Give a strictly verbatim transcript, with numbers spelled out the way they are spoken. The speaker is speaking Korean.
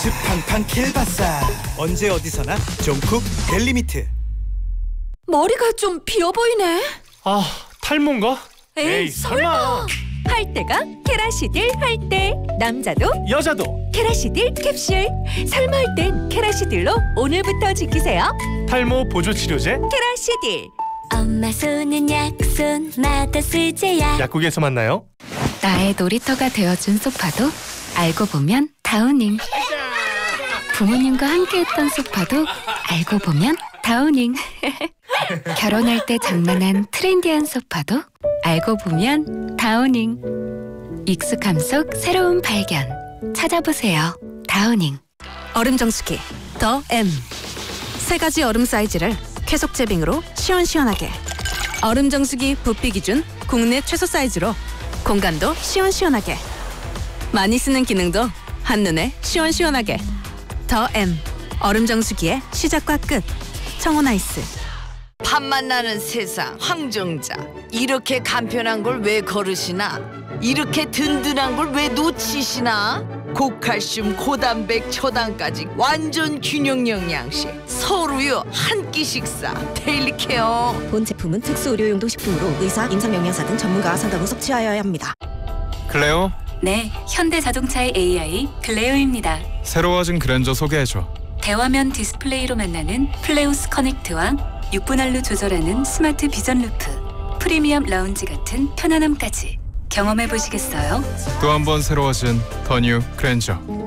팡팡 킬바사. 언제 어디서나 종쿡 벨리미트. 머리가 좀 비어 보이네. 아, 탈모인가? 에이, 에이 설마. 할 때가 케라시딜 할 때. 남자도 여자도 케라시딜 캡슐. 설마 할 땐 케라시딜로 오늘부터 지키세요. 탈모 보조 치료제 케라시딜. 엄마 손은 약손마다 쓰제야. 약국에서 만나요. 나의 놀이터가 되어준 소파도 알고 보면 다우닝. 부모님과 함께했던 소파도 알고 보면 다우닝. 결혼할 때 장만한 트렌디한 소파도 알고 보면 다우닝. 익숙함 속 새로운 발견 찾아보세요. 다우닝. 얼음 정수기 더 M. 세 가지 얼음 사이즈를 쾌속 제빙으로 시원시원하게. 얼음 정수기 부피 기준 국내 최소 사이즈로 공간도 시원시원하게. 많이 쓰는 기능도 한눈에 시원시원하게. 더 M. 얼음 정수기의 시작과 끝. 청혼아이스. 팝만 나는 세상 황정자. 이렇게 간편한 걸 왜 거르시나? 이렇게 든든한 걸 왜 놓치시나? 고칼슘, 고단백, 초당까지 완전 균형 영양식. 서울우유 한 끼 식사. 데일리 케어. 본 제품은 특수 의료용도 식품으로 의사, 임상영양사 등 전문가와 상담 후 섭취하여야 합니다. 클레오, 네, 현대자동차의 에이아이 클레오입니다. 새로워진 그랜저 소개해줘. 대화면 디스플레이로 만나는 플레오스 커넥트와 육 분할로 조절하는 스마트 비전 루프, 프리미엄 라운지 같은 편안함까지 경험해 보시겠어요? 또 한 번 새로워진 더 뉴 그랜저.